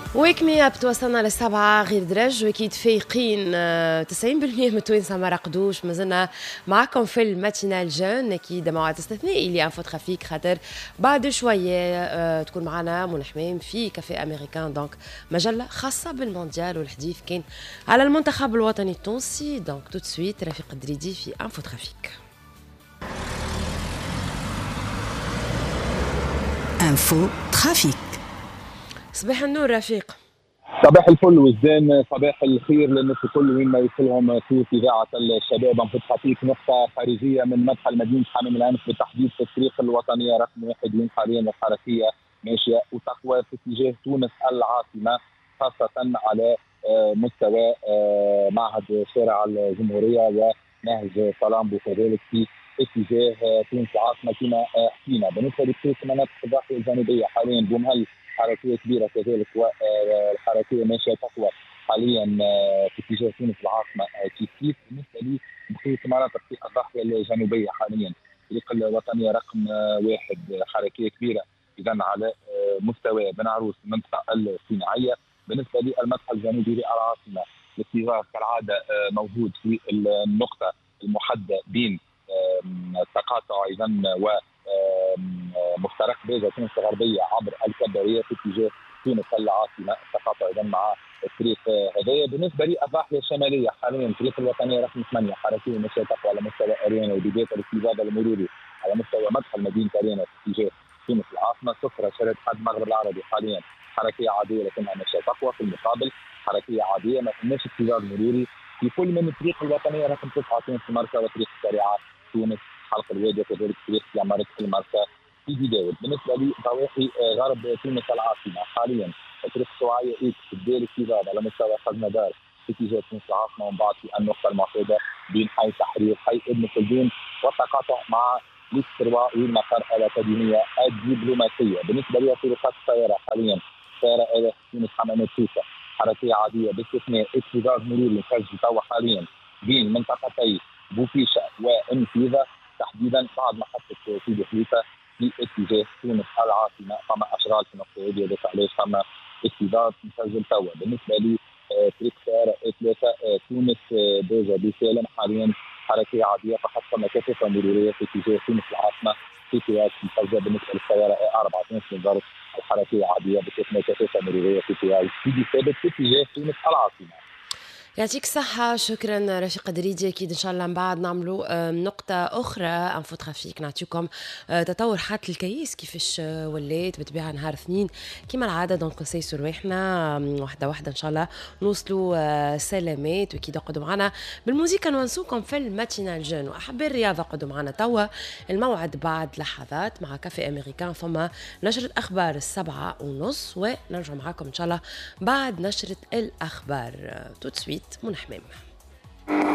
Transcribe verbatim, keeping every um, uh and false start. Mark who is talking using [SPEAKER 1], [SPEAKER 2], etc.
[SPEAKER 1] ويك مي اب توصلنا للسبعة غير درج وأكيد فايقين. تسعين بالمية من التوانسة ما رقدوش. مازلنا معكم في الماتينال جون، أكيد موعد استثنائي اللي انفو ترافيك خاطر بعد شوية أه تكون معنا منى حمام في كافيه أمريكان، دونك مجلة خاصة بالمونديال، والحديث كان على المنتخب الوطني التونسي. دونك تو سويت رفيق الدريدي في انفو ترافيك.
[SPEAKER 2] انفو ترافيك.
[SPEAKER 1] صباح النور رفيق.
[SPEAKER 3] صباح الفل وزدان، صباح الخير للناس الكل وين ما يوصلهم صوت اذاعه الشباب. انفو ترافيك نقطه خارجيه من مدخل مدينه حمام الانف بالتحديد في الطريق الوطنيه رقم واحد، وين حاليا الحركيه ماشيه وتقوى في اتجاه تونس العاصمه، خاصه على مستوى معهد شارع الجمهوريه ونهج طلامبو، كذلك في اتجاه تونس العاصمه كما حكينا. بالنسبه لبقيه مناطق الضاحيه الجنوبيه حاليا بومهل حركيه كبيره كذلك، والحركيه ماشيه تقوى حاليا في اتجاه تونس العاصمه كيف كيف. بالنسبه لي بقيه المناطق في الضاحيه الجنوبيه حاليا الطريق الوطنيه رقم واحد حركيه كبيره اذا على مستوى بن عروس المنطقه الصناعيه. بالنسبه للمدخل الجنوبي للعاصمه الاتجاه كالعاده موجود في النقطه المحدده بين تقاطع اذا و مفترق بيجا تونس الغربيه عبر الكبريه في اتجاه تونس العاصمه، التقاطع اذا مع الطريق هذايا. بالنسبه للضاحيه الشماليه حاليا الطريق الوطنيه رقم ثمانيه حركيه ماشيه تقوى على مستوى اريانا وبدايه الاستفاده المروري على مستوى مدخل مدينه اريانا في اتجاه تونس العاصمه. صفرة شارع حد المغرب العربي حاليا حركيه عاديه لكنها ماشيه تقوى، في المقابل حركيه عاديه ما فماش استفاده مروري في كل من الطريق الوطنيه رقم تسعه تونس المركز وطريق السريعه تونس حلق الوادي وكذلك طريق يامارة المركز في جداول. بالنسبه لضواحي غرب تونس العاصمه حاليا طريق السواعيه اكس بدايه الاستفاده على مستوى خزندار في اتجاه تونس العاصمه، ومن بعد في النقطه المعتاده بين حي تحرير حي ابن خلدون والتقاطع مع ليكس والمقر الاكاديميه الدبلوماسيه. بالنسبه لطرقات السياره حاليا سياره الى تونس حمامات سوسه حركيه عاديه باستثناء اتجاه مروري مسجل توا حاليا بين منطقتي بوفيشه وانفيذا تحديدا بعد محطه سيدي خليفه في اتجاه تونس العاصمه. فما اشغال في النقطه هذه هذاك علاش فما استضافه مسجل توا. بالنسبه لي طريق سياره ثلاثه تونس بوجه بسالم حاليا حركيه عاديه فقط، فما كثافه مروريه في اتجاه تونس العاصمه في سياق مسجل. بالنسبه للسياره اربعه تونس من ظرف الحركيه عاديه بكثافه كثافه مروريه في سياق سيدي ثابت في اتجاه تونس العاصمه.
[SPEAKER 1] يعطيك الصحة، شكرا رفيق دريدي. أكيد إن شاء الله من بعد نعملوا نقطة أخرى انفو ترافيك نعطيكم تطور حالة الكيس كيفاش ولات بتبيعها نهار اثنين كما العادة. دونك نسيسوا رواحنا واحدة واحدة إن شاء الله نوصلوا سلامات. وأكيد اقعدوا معنا بالموسيقى نونسوكم في الماتينال جون، وأحب الرياضة اقعدوا معنا توا. الموعد بعد لحظات مع كافي أمريكان، ثم نشرة أخبار السبعة ونص، ونرجع معاكم إن شاء الله بعد نشرة الأخبار. تو سويت منى حمام.